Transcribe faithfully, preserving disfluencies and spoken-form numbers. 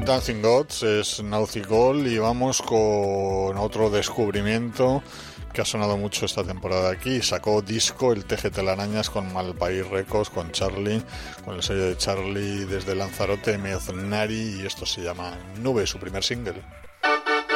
Dancing Gods es Naughty Gold y vamos con otro descubrimiento que ha sonado mucho esta temporada aquí. Sacó disco el T G Telarañas con Malpaís Records, con Charlie, con el sello de Charlie desde Lanzarote, Meoznari, y esto se llama Nube, su primer single.